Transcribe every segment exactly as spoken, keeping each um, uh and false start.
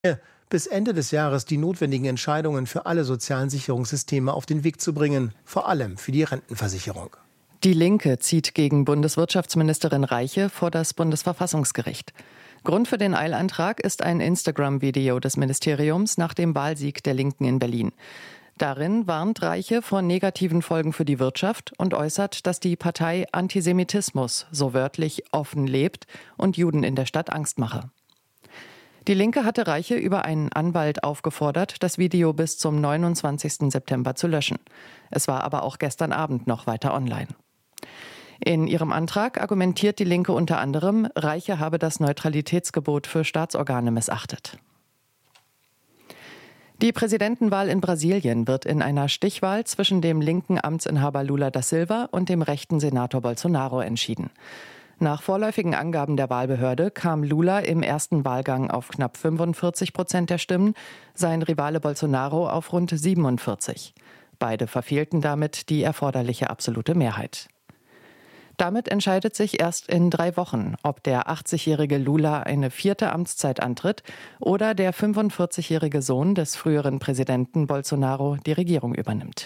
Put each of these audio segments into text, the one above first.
bis Ende des Jahres die notwendigen Entscheidungen für alle sozialen Sicherungssysteme auf den Weg zu bringen, vor allem für die Rentenversicherung. Die Linke zieht gegen Bundeswirtschaftsministerin Reiche vor das Bundesverfassungsgericht. Grund für den Eilantrag ist ein Instagram-Video des Ministeriums nach dem Wahlsieg der Linken in Berlin. Darin warnt Reiche vor negativen Folgen für die Wirtschaft und äußert, dass die Partei Antisemitismus, so wörtlich, offen lebt und Juden in der Stadt Angst mache. Die Linke hatte Reiche über einen Anwalt aufgefordert, das Video bis zum neunundzwanzigsten September zu löschen. Es war aber auch gestern Abend noch weiter online. In ihrem Antrag argumentiert die Linke unter anderem, Reiche habe das Neutralitätsgebot für Staatsorgane missachtet. Die Präsidentenwahl in Brasilien wird in einer Stichwahl zwischen dem linken Amtsinhaber Lula da Silva und dem rechten Senator Bolsonaro entschieden. Nach vorläufigen Angaben der Wahlbehörde kam Lula im ersten Wahlgang auf knapp fünfundvierzig Prozent der Stimmen, sein Rivale Bolsonaro auf rund siebenundvierzig. Beide verfehlten damit die erforderliche absolute Mehrheit. Damit entscheidet sich erst in drei Wochen, ob der achtzigjährige Lula eine vierte Amtszeit antritt oder der fünfundvierzigjährige Sohn des früheren Präsidenten Bolsonaro die Regierung übernimmt.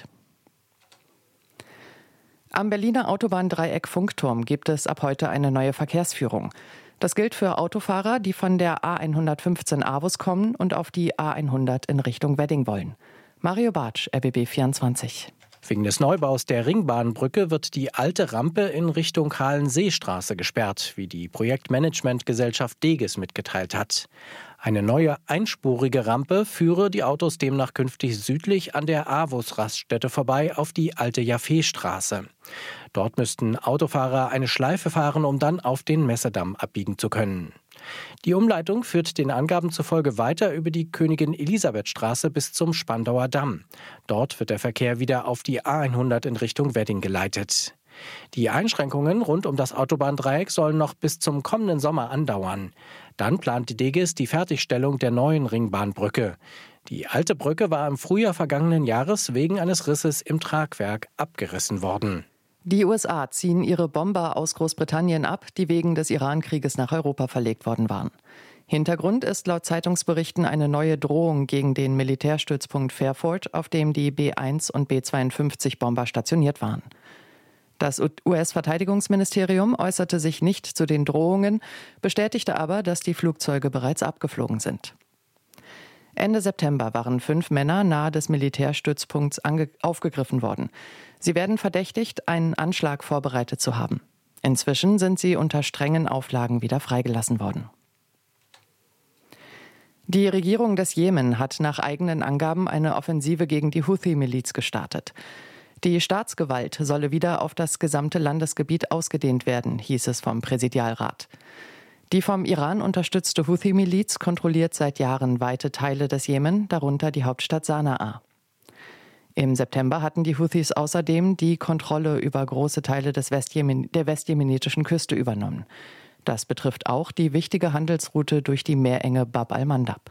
Am Berliner Autobahndreieck Funkturm gibt es ab heute eine neue Verkehrsführung. Das gilt für Autofahrer, die von der A hundertfünfzehn Avus kommen und auf die A hundert in Richtung Wedding wollen. Mario Bartsch, R B B vierundzwanzig. Wegen des Neubaus der Ringbahnbrücke wird die alte Rampe in Richtung Halenseestraße gesperrt, wie die Projektmanagementgesellschaft Deges mitgeteilt hat. Eine neue einspurige Rampe führe die Autos demnach künftig südlich an der Avus-Raststätte vorbei auf die alte Jaffeestraße. Dort müssten Autofahrer eine Schleife fahren, um dann auf den Messedamm abbiegen zu können. Die Umleitung führt den Angaben zufolge weiter über die Königin-Elisabeth-Straße bis zum Spandauer Damm. Dort wird der Verkehr wieder auf die A hundert in Richtung Wedding geleitet. Die Einschränkungen rund um das Autobahndreieck sollen noch bis zum kommenden Sommer andauern. Dann plant die Deges die Fertigstellung der neuen Ringbahnbrücke. Die alte Brücke war im Frühjahr vergangenen Jahres wegen eines Risses im Tragwerk abgerissen worden. Die U S A ziehen ihre Bomber aus Großbritannien ab, die wegen des Iran-Krieges nach Europa verlegt worden waren. Hintergrund ist laut Zeitungsberichten eine neue Drohung gegen den Militärstützpunkt Fairford, auf dem die B eins und B zweiundfünfzig Bomber stationiert waren. Das U S-Verteidigungsministerium äußerte sich nicht zu den Drohungen, bestätigte aber, dass die Flugzeuge bereits abgeflogen sind. Ende September waren fünf Männer nahe des Militärstützpunkts ange- aufgegriffen worden. Sie werden verdächtigt, einen Anschlag vorbereitet zu haben. Inzwischen sind sie unter strengen Auflagen wieder freigelassen worden. Die Regierung des Jemen hat nach eigenen Angaben eine Offensive gegen die Houthi-Miliz gestartet. Die Staatsgewalt solle wieder auf das gesamte Landesgebiet ausgedehnt werden, hieß es vom Präsidialrat. Die vom Iran unterstützte Houthi-Miliz kontrolliert seit Jahren weite Teile des Jemen, darunter die Hauptstadt Sanaa. Im September hatten die Houthis außerdem die Kontrolle über große Teile des Westjemen, der westjemenitischen Küste übernommen. Das betrifft auch die wichtige Handelsroute durch die Meerenge Bab al-Mandab.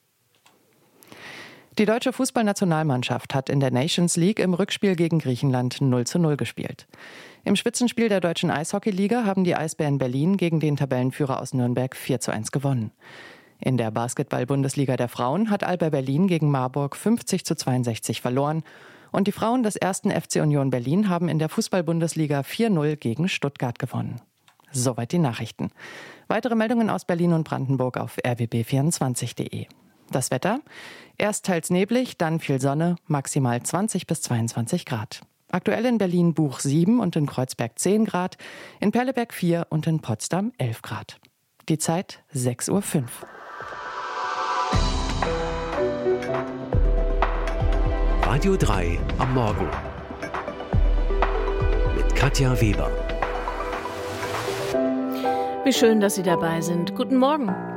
Die deutsche Fußballnationalmannschaft hat in der Nations League im Rückspiel gegen Griechenland null zu null gespielt. Im Spitzenspiel der deutschen Eishockeyliga haben die Eisbären Berlin gegen den Tabellenführer aus Nürnberg vier zu eins gewonnen. In der Basketball-Bundesliga der Frauen hat Alba Berlin gegen Marburg fünfzig zu zweiundsechzig verloren. Und die Frauen des ersten F C Union Berlin haben in der Fußball-Bundesliga vier zu null gegen Stuttgart gewonnen. Soweit die Nachrichten. Weitere Meldungen aus Berlin und Brandenburg auf r w b vierundzwanzig punkt de. Das Wetter? Erst teils neblig, dann viel Sonne, maximal zwanzig bis zweiundzwanzig Grad. Aktuell in Berlin Buch sieben und in Kreuzberg zehn Grad, in Perleberg vier und in Potsdam elf Grad. Die Zeit sechs Uhr fünf. Radio drei am Morgen mit Katja Weber. Wie schön, dass Sie dabei sind. Guten Morgen.